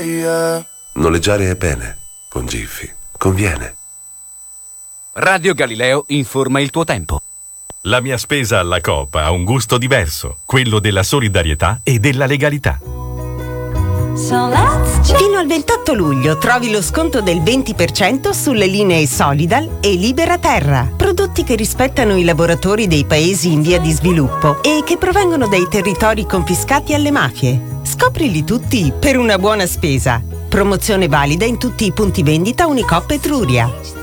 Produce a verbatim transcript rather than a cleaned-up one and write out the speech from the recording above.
yeah. Noleggiare è bene, con Jiffy conviene. Radio Galileo informa il tuo tempo. La mia spesa alla Coop ha un gusto diverso, quello della solidarietà e della legalità. Fino al ventotto luglio trovi lo sconto del venti per cento sulle linee Solidal e Libera Terra, prodotti che rispettano i lavoratori dei paesi in via di sviluppo e che provengono dai territori confiscati alle mafie. Scoprili tutti per una buona spesa. Promozione valida in tutti i punti vendita Unicoop Etruria.